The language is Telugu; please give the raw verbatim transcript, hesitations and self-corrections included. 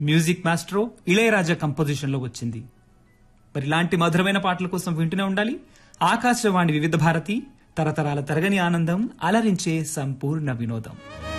మ్యూజిక్ మాస్ట్రో ఇళయరాజా కంపోజిషన్ లో వచ్చింది. మరి ఇలాంటి మధురమైన పాటల కోసం వింటూనే ఉండాలి ఆకాశవాణి వివిధ భారతి, తరతరాల తరగని ఆనందం, అలరించే సంపూర్ణ వినోదం.